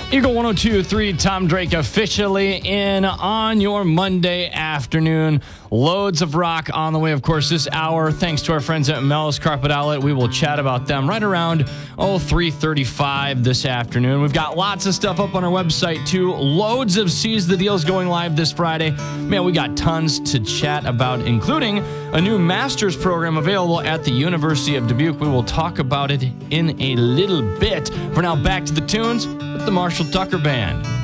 Eagle 102.3, Tom Drake officially in on your Monday afternoon. Loads of rock on the way, of course, this hour. Thanks to our friends at Mel's Carpet Outlet. We will chat about them right around 3:35 this afternoon. We've got lots of stuff up on our website, too. Loads of Seize the Deals going live this Friday. Man, we got tons to chat about, including a new master's program available at the University of Dubuque. We will talk about it in a little bit. For now, back to the tunes with the Marshall Tucker Band.